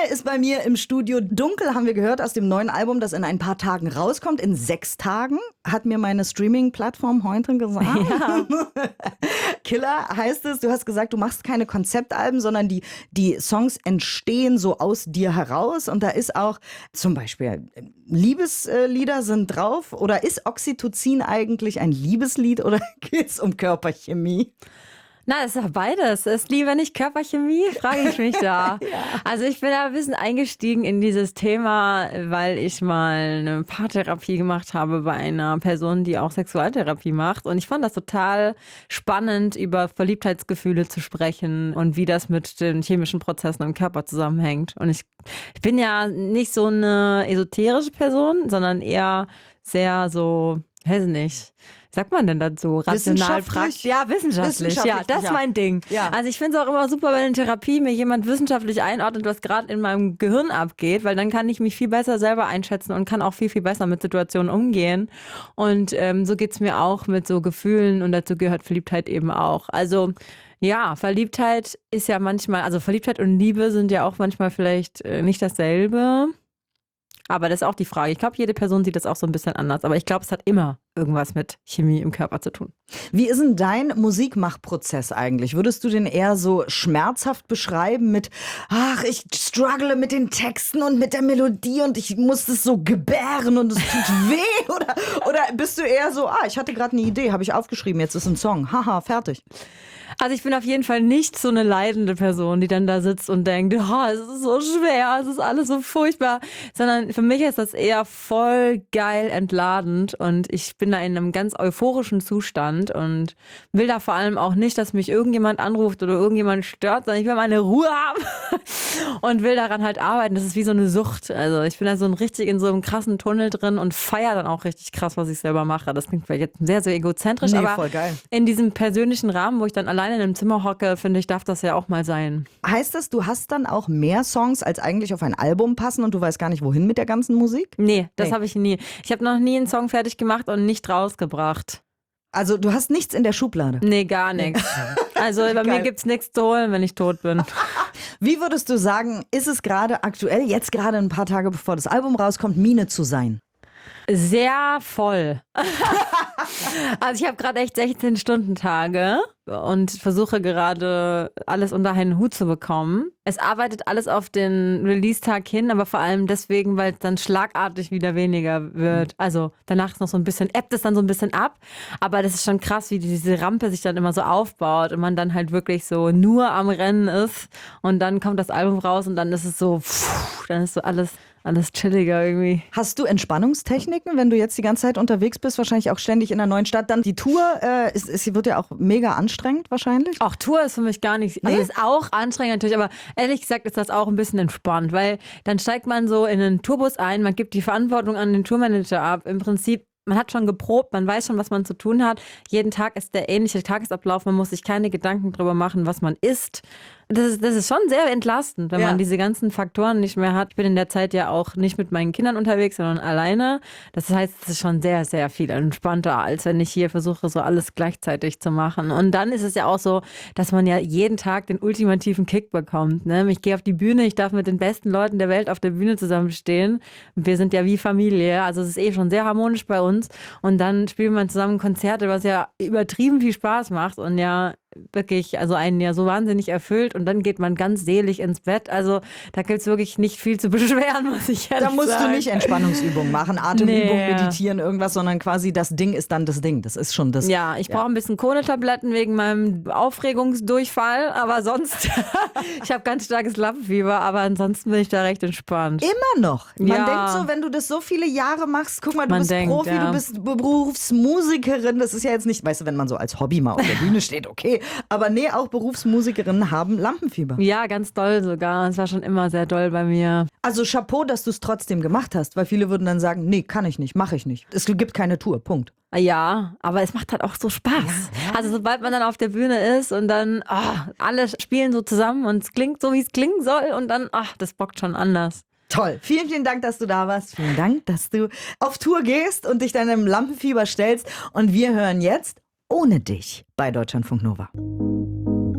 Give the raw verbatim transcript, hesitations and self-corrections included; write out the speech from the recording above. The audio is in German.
ist bei mir im Studio. Dunkel haben wir gehört aus dem neuen Album, das in ein paar Tagen rauskommt. In sechs Tagen, hat mir meine Streaming-Plattform heute gesagt. Ja. Killer heißt es. Du hast gesagt, du machst keine Konzeptalben, sondern die, die Songs entstehen so aus dir heraus. Und da ist auch zum Beispiel Liebeslieder sind drauf. Oder ist Oxytocin eigentlich ein Liebeslied oder geht es um Körperchemie? Na, es ist ja beides. Ist Liebe nicht Körperchemie? Frage ich mich da. Ja. Also ich bin da ein bisschen eingestiegen in dieses Thema, weil ich mal eine Paartherapie gemacht habe bei einer Person, die auch Sexualtherapie macht. Und ich fand das total spannend, über Verliebtheitsgefühle zu sprechen und wie das mit den chemischen Prozessen im Körper zusammenhängt. Und ich, ich bin ja nicht so eine esoterische Person, sondern eher sehr so, weiß nicht, sagt man denn dazu? Rational, praktisch? Ja, wissenschaftlich. wissenschaftlich. Ja, das ist mein Ding. Ja. Also ich finde es auch immer super, wenn in Therapie mir jemand wissenschaftlich einordnet, was gerade in meinem Gehirn abgeht, weil dann kann ich mich viel besser selber einschätzen und kann auch viel, viel besser mit Situationen umgehen. Und ähm, so geht es mir auch mit so Gefühlen und dazu gehört Verliebtheit eben auch. Also ja, Verliebtheit ist ja manchmal, also Verliebtheit und Liebe sind ja auch manchmal vielleicht äh, nicht dasselbe. Aber das ist auch die Frage. Ich glaube, jede Person sieht das auch so ein bisschen anders. Aber ich glaube, es hat immer irgendwas mit Chemie im Körper zu tun. Wie ist denn dein Musikmachprozess eigentlich? Würdest du den eher so schmerzhaft beschreiben mit, ach, ich struggle mit den Texten und mit der Melodie und ich muss das so gebären und es tut weh? Oder, oder bist du eher so, ah, ich hatte gerade eine Idee, habe ich aufgeschrieben, jetzt ist ein Song, haha, fertig. Also ich bin auf jeden Fall nicht so eine leidende Person, die dann da sitzt und denkt, oh, es ist so schwer, es ist alles so furchtbar, sondern für mich ist das eher voll geil entladend und ich bin da in einem ganz euphorischen Zustand und will da vor allem auch nicht, dass mich irgendjemand anruft oder irgendjemand stört, sondern ich will meine Ruhe haben und will daran halt arbeiten. Das ist wie so eine Sucht. Also ich bin da so ein richtig in so einem krassen Tunnel drin und feiere dann auch richtig krass, was ich selber mache. Das klingt vielleicht jetzt sehr, sehr egozentrisch, nee, aber voll geil. In diesem persönlichen Rahmen, wo ich dann alleine in einem Zimmer hocke, finde ich, darf das ja auch mal sein. Heißt das, du hast dann auch mehr Songs, als eigentlich auf ein Album passen und du weißt gar nicht, wohin mit der ganzen Musik? Nee, das nee. habe ich nie. Ich habe noch nie einen Song fertig gemacht und nicht rausgebracht. Also du hast nichts in der Schublade? Nee, gar nichts. Also bei mir gibt es nichts zu holen, wenn ich tot bin. Wie würdest du sagen, ist es gerade aktuell, jetzt gerade ein paar Tage bevor das Album rauskommt, Mine zu sein? Sehr voll. Also ich habe gerade echt sechzehn-Stunden-Tage und versuche gerade alles unter einen Hut zu bekommen. Es arbeitet alles auf den Release-Tag hin, aber vor allem deswegen, weil es dann schlagartig wieder weniger wird. Also danach ist noch so ein bisschen, ebbt es dann so ein bisschen ab, aber das ist schon krass, wie diese Rampe sich dann immer so aufbaut und man dann halt wirklich so nur am Rennen ist und dann kommt das Album raus und dann ist es so, pff, dann ist so alles... Alles chilliger irgendwie. Hast du Entspannungstechniken, wenn du jetzt die ganze Zeit unterwegs bist, wahrscheinlich auch ständig in einer neuen Stadt? Dann die Tour, äh, ist, ist, wird ja auch mega anstrengend wahrscheinlich. Auch Tour ist für mich gar nicht, also nee? Ist auch anstrengend natürlich, aber ehrlich gesagt ist das auch ein bisschen entspannt, weil dann steigt man so in einen Tourbus ein, man gibt die Verantwortung an den Tourmanager ab. Im Prinzip, man hat schon geprobt, man weiß schon, was man zu tun hat. Jeden Tag ist der ähnliche Tagesablauf, man muss sich keine Gedanken drüber machen, was man isst. Das ist, das ist schon sehr entlastend, wenn ja. man diese ganzen Faktoren nicht mehr hat. Ich bin in der Zeit ja auch nicht mit meinen Kindern unterwegs, sondern alleine. Das heißt, es ist schon sehr, sehr viel entspannter, als wenn ich hier versuche, so alles gleichzeitig zu machen. Und dann ist es ja auch so, dass man ja jeden Tag den ultimativen Kick bekommt. Ne? Ich gehe auf die Bühne, ich darf mit den besten Leuten der Welt auf der Bühne zusammenstehen. Wir sind ja wie Familie, also es ist eh schon sehr harmonisch bei uns. Und dann spielt man zusammen Konzerte, was ja übertrieben viel Spaß macht und ja wirklich, also einen ja so wahnsinnig erfüllt und dann geht man ganz selig ins Bett. Also da gibt es wirklich nicht viel zu beschweren, muss ich ehrlich sagen. Da musst sagen. du nicht Entspannungsübungen machen, Atemübungen, nee. meditieren, irgendwas, sondern quasi das Ding ist dann das Ding. Das ist schon das. Ja, ich ja. brauche ein bisschen Kohletabletten wegen meinem Aufregungsdurchfall, aber sonst, ich habe ganz starkes Lampenfieber, aber ansonsten bin ich da recht entspannt. Immer noch? Man ja. denkt so, wenn du das so viele Jahre machst, guck mal, du man bist denkt, Profi, ja. du bist Berufsmusikerin, das ist ja jetzt nicht, weißt du, wenn man so als Hobby mal auf der Bühne steht, okay, aber nee, auch Berufsmusikerinnen haben Lampenfieber. Ja, ganz doll sogar. Es war schon immer sehr doll bei mir. Also Chapeau, dass du es trotzdem gemacht hast, weil viele würden dann sagen, nee, kann ich nicht, mache ich nicht. Es gibt keine Tour, Punkt. Ja, aber es macht halt auch so Spaß. Ja, ja. Also sobald man dann auf der Bühne ist und dann, oh, alle spielen so zusammen und es klingt so, wie es klingen soll und dann, ach, das bockt schon anders. Toll. Vielen, vielen Dank, dass du da warst. Vielen Dank, dass du auf Tour gehst und dich deinem Lampenfieber stellst. Und wir hören jetzt Ohne dich bei Deutschlandfunk Nova.